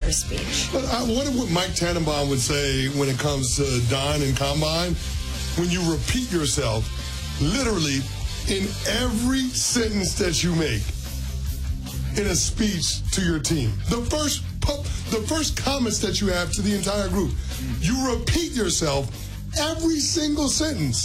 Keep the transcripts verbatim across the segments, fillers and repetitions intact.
Walker speech. But I wonder what Mike Tannenbaum would say when it comes to Don and Combine. When you repeat yourself, literally, in every sentence that you make in a speech to your team. The first the first comments that you have to the entire group, you repeat yourself every single sentence.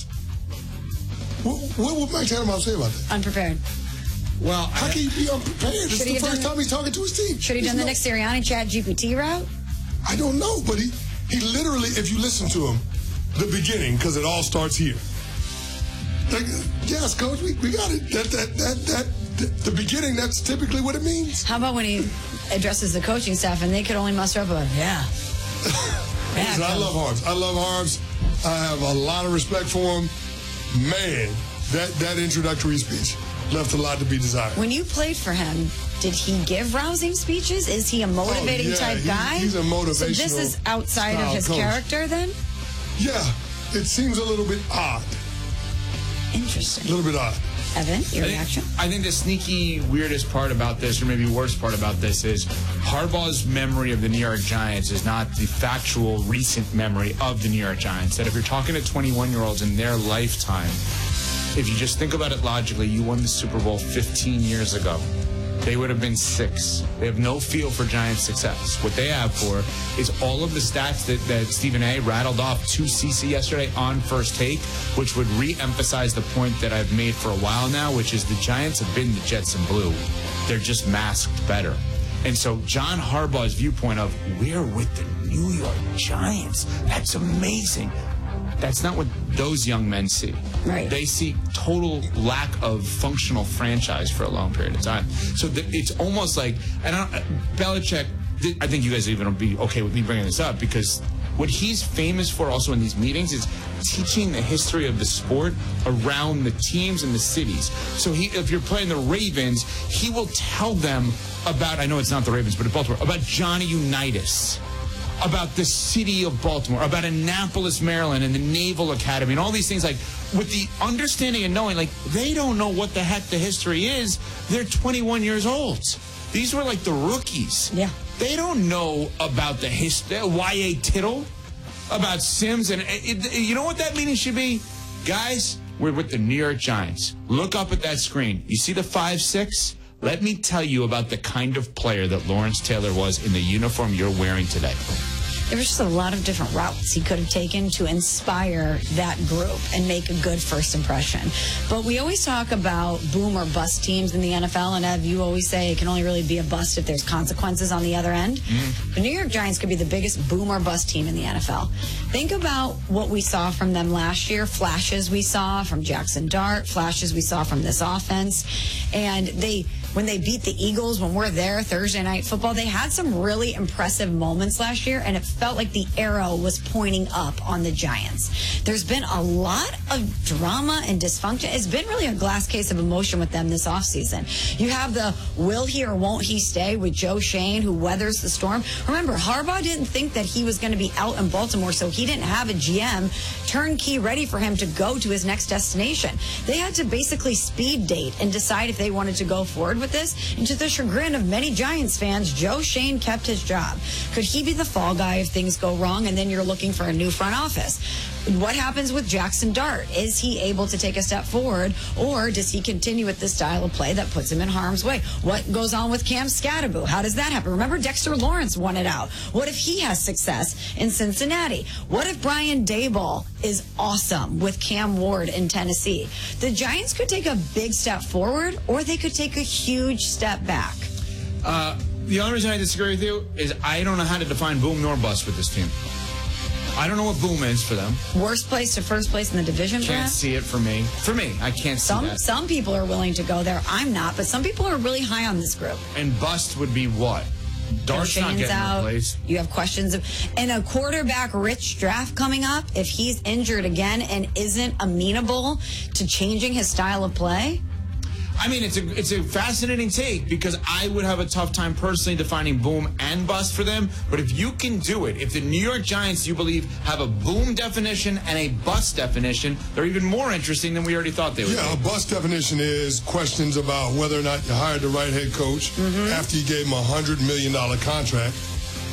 What, what would Mike Tannenbaum say about that? Unprepared. Well, how I, can you be unprepared? This is the first time he's talking to his team. Should he have done the Nick Sirianni Chat G P T route? I don't know, but he, he literally, if you listen to him, the beginning, because it all starts here. Like, yes, Coach, we, we got it. That, that, that, that, the beginning, that's typically what it means. How about when he addresses the coaching staff and they could only muster up a, yeah. Listen, I love Harbs. I love Harbs. I have a lot of respect for him. Man, that, that introductory speech left a lot to be desired. When you played for him, did he give rousing speeches? Is he a motivating oh, yeah, type he, guy? He's a motivational. So this is outside of his coach. character then? Yeah, it seems a little bit odd. Interesting. A little bit odd. Evan, your I reaction? think, I think the sneaky, weirdest part about this, or maybe worst part about this, is Harbaugh's memory of the New York Giants is not the factual, recent memory of the New York Giants. That if you're talking to twenty-one-year-olds in their lifetime, if you just think about it logically, you won the Super Bowl fifteen years ago. They would have been six. They have no feel for Giants' success. What they have for is all of the stats that, that Stephen A. rattled off to C C yesterday on First Take, which would re-emphasize the point that I've made for a while now, which is the Giants have been the Jets in blue. They're just masked better. And so John Harbaugh's viewpoint of, we're with the New York Giants, that's amazing. That's not what those young men see. Right. They see total lack of functional franchise for a long period of time. So th- it's almost like, and I don't, Belichick, th- I think you guys even will be okay with me bringing this up, because what he's famous for also in these meetings is teaching the history of the sport around the teams and the cities. So he, if you're playing the Ravens, he will tell them about, I know it's not the Ravens, but at Baltimore, about Johnny Unitas, about the city of Baltimore, about Annapolis, Maryland, and the Naval Academy, and all these things, like, with the understanding and knowing, like, they don't know what the heck the history is. They're twenty-one years old. These were, like, the rookies. Yeah. They don't know about the history, Y A Tittle, about Sims, and it, it, you know what that meaning should be? Guys, we're with the New York Giants. Look up at that screen. You see the five six? Let me tell you about the kind of player that Lawrence Taylor was in the uniform you're wearing today. There was just a lot of different routes he could have taken to inspire that group and make a good first impression. But we always talk about boom or bust teams in the N F L, and Ev, you always say it can only really be a bust if there's consequences on the other end. Mm. The New York Giants could be the biggest boom or bust team in the N F L. Think about what we saw from them last year, flashes we saw from Jackson Dart, flashes we saw from this offense, and they... When they beat the Eagles, when we're there, Thursday Night Football, they had some really impressive moments last year, and it felt like the arrow was pointing up on the Giants. There's been a lot of drama and dysfunction. It's been really a glass case of emotion with them this offseason. You have the will he or won't he stay with Joe Schoen, who weathers the storm. Remember, Harbaugh didn't think that he was going to be out in Baltimore, so he didn't have a G M turnkey ready for him to go to his next destination. They had to basically speed date and decide if they wanted to go forward with this, and to the chagrin of many Giants fans, Joe Schoen kept his job. Could he be the fall guy if things go wrong and then you're looking for a new front office? What happens with Jackson Dart? Is he able to take a step forward, or does he continue with this style of play that puts him in harm's way? What goes on with Cam Scatterbo? How does that happen? Remember, Dexter Lawrence won it out. What if he has success in Cincinnati? What if Brian Daboll is awesome with Cam Ward in Tennessee? The Giants could take a big step forward, or they could take a huge step back. Uh, the only reason I disagree with you is I don't know how to define boom nor bust with this team. I don't know what boom is for them. Worst place to first place in the division, Can't Brad? see it for me. For me, I can't see Some that. some people are willing to go there. I'm not, but some people are really high on this group. And bust would be what? Dart's not getting out. replaced. You have questions of, and a quarterback-rich draft coming up. If he's injured again and isn't amenable to changing his style of play. I mean, it's a it's a fascinating take, because I would have a tough time personally defining boom and bust for them. But if you can do it, if the New York Giants, you believe, have a boom definition and a bust definition, they're even more interesting than we already thought they would Yeah, be. A bust definition is questions about whether or not you hired the right head coach mm-hmm. after you gave him a one hundred million dollars contract